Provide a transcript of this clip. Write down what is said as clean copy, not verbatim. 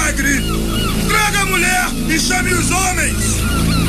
milagre! Traga a mulher e chame os homens!